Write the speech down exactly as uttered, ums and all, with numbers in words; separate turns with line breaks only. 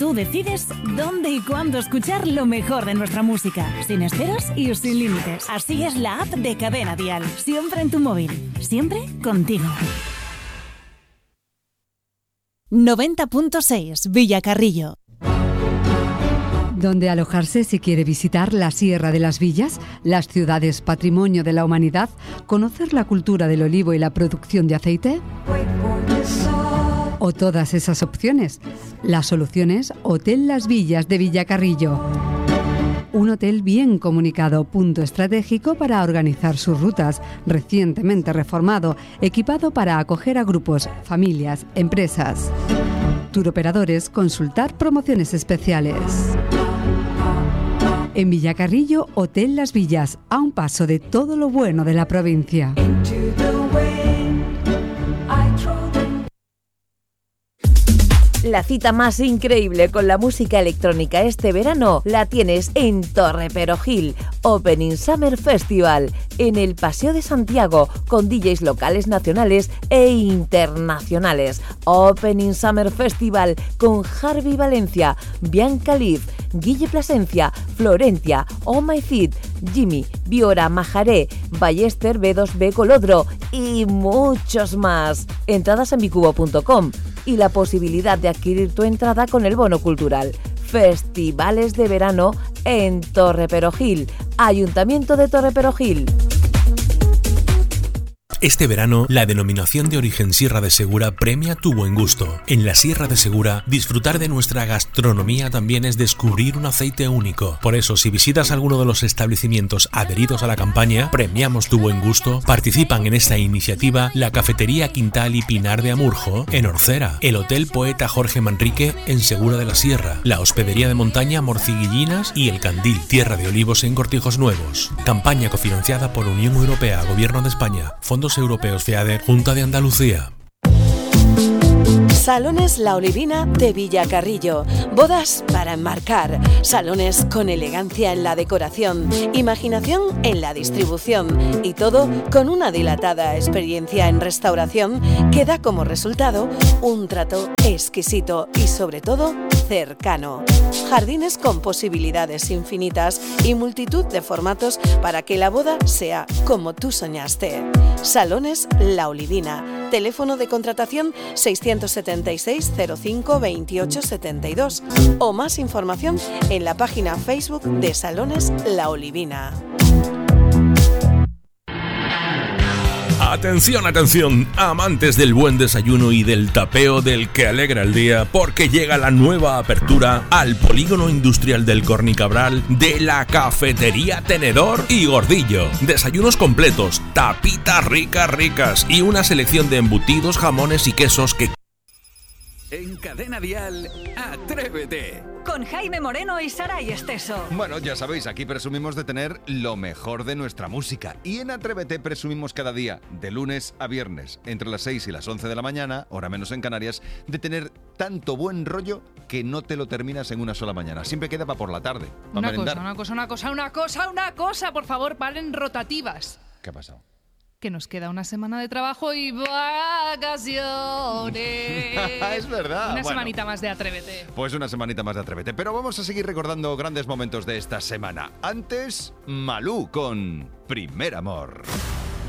Tú decides dónde y cuándo escuchar lo mejor de nuestra música, sin esperas y sin límites. Así es la app de Cadena Dial, siempre en tu móvil, siempre contigo. noventa punto seis Villacarrillo.
Donde alojarse si quiere visitar la Sierra de las Villas, las ciudades patrimonio de la humanidad, conocer la cultura del olivo y la producción de aceite. O todas esas opciones. La solución es Hotel Las Villas de Villacarrillo. Un hotel bien comunicado, punto estratégico para organizar sus rutas, recientemente reformado, equipado para acoger a grupos, familias, empresas. Turoperadores, consultar promociones especiales. En Villacarrillo, Hotel Las Villas, a un paso de todo lo bueno de la provincia.
La cita más increíble con la música electrónica este verano la tienes en Torre Perojil, Opening Summer Festival, en el Paseo de Santiago, con D Js locales, nacionales e internacionales. Opening Summer Festival con Harvey Valencia, Bianca Liv, Guille Plasencia, Florencia, Oh My Feet, Jimmy, Biora, Majaré, Ballester, B dos B Colodro y muchos más. Entradas en bicubo punto com y la posibilidad de adquirir tu entrada con el bono cultural. Festivales de verano en Torre Perojil, Ayuntamiento de Torre Perojil.
Este verano, la denominación de origen Sierra de Segura premia tu buen gusto. En la Sierra de Segura, disfrutar de nuestra gastronomía también es descubrir un aceite único. Por eso, si visitas alguno de los establecimientos adheridos a la campaña Premiamos tu buen gusto, participan en esta iniciativa la Cafetería Quintal y Pinar de Amurjo, en Orcera, el Hotel Poeta Jorge Manrique, en Segura de la Sierra, la Hospedería de Montaña Morciguillinas y El Candil, Tierra de Olivos en Cortijos Nuevos. Campaña cofinanciada por Unión Europea, Gobierno de España, Fondos Europeos FEADER, Junta de Andalucía.
Salones La Olivina de Villacarrillo. Bodas para enmarcar. Salones con elegancia en la decoración, imaginación en la distribución y todo con una dilatada experiencia en restauración que da como resultado un trato exquisito y sobre todo cercano. Jardines con posibilidades infinitas y multitud de formatos para que la boda sea como tú soñaste. Salones La Olivina. Teléfono de contratación seiscientos setenta y seis cero cinco veintiocho setenta y dos o más información en la página Facebook de Salones La Olivina.
Atención, atención, amantes del buen desayuno y del tapeo del que alegra el día, porque llega la nueva apertura al polígono industrial del Cornicabral de la Cafetería Tenedor y Gordillo. Desayunos completos, tapitas ricas ricas y una selección de embutidos, jamones y quesos que...
En Cadena Dial, Atrévete.
Con Jaime Moreno y Saray Esteso.
Bueno, ya sabéis, aquí presumimos de tener lo mejor de nuestra música. Y en Atrévete presumimos cada día, de lunes a viernes, entre las seis y las once de la mañana, hora menos en Canarias, de tener tanto buen rollo que no te lo terminas en una sola mañana. Siempre queda para por la tarde.
Una merendar. cosa, una cosa, una cosa, una cosa, una cosa. Por favor, paren rotativas.
¿Qué ha pasado?
Que nos queda una semana de trabajo y vacaciones.
Es verdad.
Una
bueno,
semanita más de Atrévete.
Pues una semanita más de Atrévete. Pero vamos a seguir recordando grandes momentos de esta semana. Antes, Malú con Primer Amor.